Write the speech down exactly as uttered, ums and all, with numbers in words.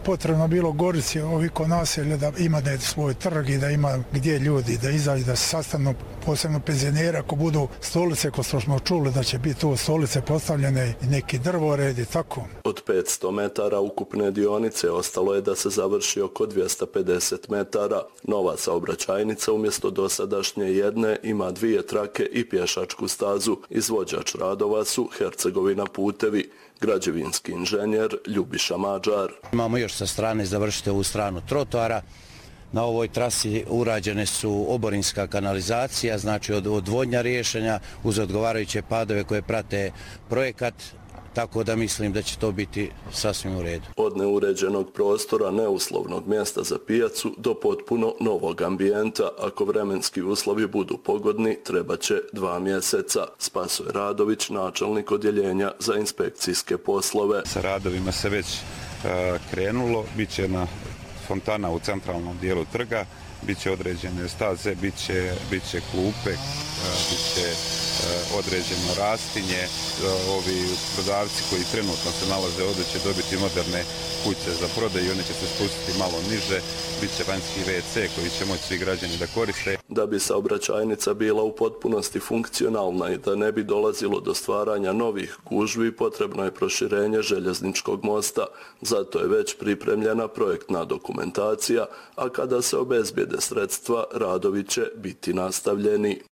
potrebno bilo Gorici, ovi ko naselje, da ima da je svoj trg i da ima gdje ljudi da izađu, da se sastanu, posebno penzionera, ako budu stolice, ko smo čuli da će biti tu stolice postavljene i neki drvored i tako. Od petsto metara ukupne dionice ostalo je da se završi oko dvjesto pedeset metara. Nova saobraćajnica umjesto dosadašnje jedne ima dvije trake i pješačku stazu. Izvođač radova su Hercegovina putevi. Građevinski inženjer Ljubiša Mađar. Imamo još sa strane završiti ovu stranu trotoara. Na ovoj trasi urađene su oborinska kanalizacija, znači odvodnja rješenja uz odgovarajuće padove koje prate projekat, tako da mislim da će to biti sasvim u redu. Od neuređenog prostora, neuslovnog mjesta za pijacu do potpuno novog ambijenta, ako vremenski uslovi budu pogodni, treba će dva mjeseca. Spasoje Radović, načelnik odjeljenja za inspekcijske poslove. Sa radovima se već uh, krenulo, bit će na fontana u centralnom dijelu trga, bit će određene staze, bit će, bit će klupe, uh, bit će određeno rastinje. Ovi prodavci koji trenutno se nalaze ovdje će dobiti moderne kuće za prodaju, one će se spustiti malo niže, bit će vanjski ve ce koji će moći svi građani da koriste. Da bi saobraćajnica bila u potpunosti funkcionalna i da ne bi dolazilo do stvaranja novih gužvi, potrebno je proširenje željezničkog mosta. Zato je već pripremljena projektna dokumentacija, a kada se obezbijede sredstva, radovi će biti nastavljeni.